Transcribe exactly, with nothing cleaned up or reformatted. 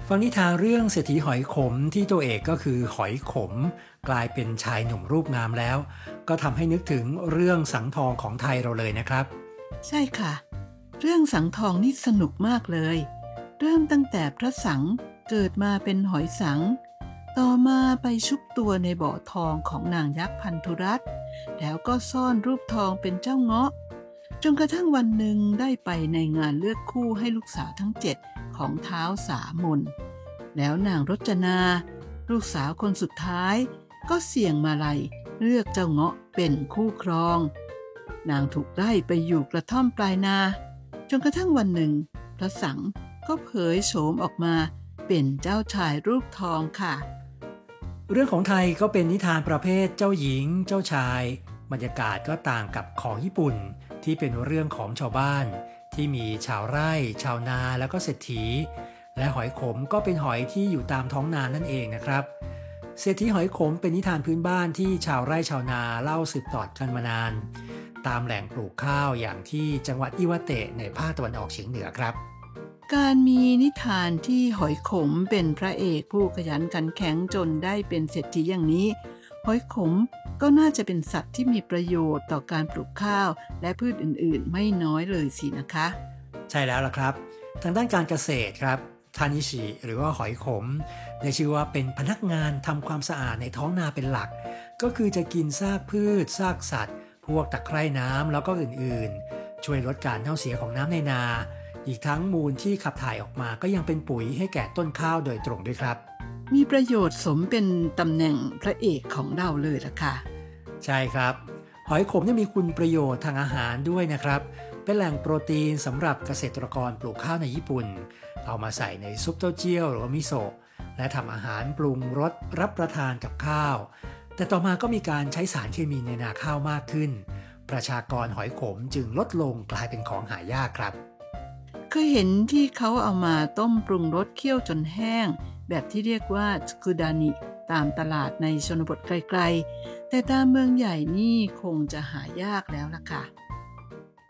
ฟังนิทานเรื่องเศรษฐีหอยขมที่ตัวเอกก็คือหอยขมกลายเป็นชายหนุ่มรูปงามแล้วก็ทำให้นึกถึงเรื่องสังทองของไทยเราเลยนะครับใช่ค่ะเรื่องสังทองนี่สนุกมากเลยเริ่มตั้งแต่พระสังเกิดมาเป็นหอยสังต่อมาไปชุบตัวในบ่อทองของนางยักษ์พันธุรัตน์แล้วก็ซ่อนรูปทองเป็นเจ้าเงาะจนกระทั่งวันหนึ่งได้ไปในงานเลือกคู่ให้ลูกสาวทั้งเจ็ดของท้าวสามนแล้วนางรจนาลูกสาวคนสุดท้ายก็เสี่ยงมาลัยเลือกเจ้าเงาะเป็นคู่ครองนางถูกไล่ไปอยู่กระท่อมปลายนาจนกระทั่งวันหนึ่งพระสังก็เผยโฉมออกมาเป็นเจ้าชายรูปทองค่ะเรื่องของไทยก็เป็นนิทานประเภทเจ้าหญิงเจ้าชายบรรยากาศก็ต่างกับของญี่ปุ่นที่เป็นเรื่องของชาวบ้านที่มีชาวไร่ชาวนาแล้วก็เศรษฐีและหอยขมก็เป็นหอยที่อยู่ตามท้องนานั่นเองนะครับเศรษฐีหอยขมเป็นนิทานพื้นบ้านที่ชาวไร่ชาวนาเล่าสืบต่อกันมานานตามแหล่งปลูกข้าวอย่างที่จังหวัดอิวาเตะในภาคตะวันออกเฉียงเหนือครับการมีนิทานที่หอยขมเป็นพระเอกผู้ขยันขันแข็งจนได้เป็นเศรษฐีอย่างนี้หอยขมก็น่าจะเป็นสัตว์ที่มีประโยชน์ต่อการปลูกข้าวและพืชอื่นๆไม่น้อยเลยสินะคะใช่แล้วล่ะครับทางด้านการเกษตรครับทานิชิหรือว่าหอยขมได้ชื่อว่าเป็นพนักงานทำความสะอาดในท้องนาเป็นหลักก็คือจะกินซากพืชซากสัตว์พวกตะไคร่น้ำแล้วก็อื่นๆช่วยลดการเน่าเสียของน้ำในนาอีกทั้งมูลที่ขับถ่ายออกมาก็ยังเป็นปุ๋ยให้แก่ต้นข้าวโดยตรงด้วยครับมีประโยชน์สมเป็นตำแหน่งพระเอกของเราเลยล่ะค่ะใช่ครับหอยขมยังมีคุณประโยชน์ทางอาหารด้วยนะครับเป็นแหล่งโปรตีนสำหรับเกษตรกรปลูกข้าวในญี่ปุ่นเอามาใส่ในซุปเต้าเจี้ยวหรือว่ามิโซะและทำอาหารปรุงรสรับประทานกับข้าวแต่ต่อมาก็มีการใช้สารเคมีในนาข้าวมากขึ้นประชากรหอยขมจึงลดลงกลายเป็นของหายากครับเคยเห็นที่เขาเอามาต้มปรุงรสเคี่ยวจนแห้งแบบที่เรียกว่าสกุดานิตามตลาดในชนบทไกลๆแต่ตามเมืองใหญ่นี่คงจะหายากแล้วล่ะค่ะ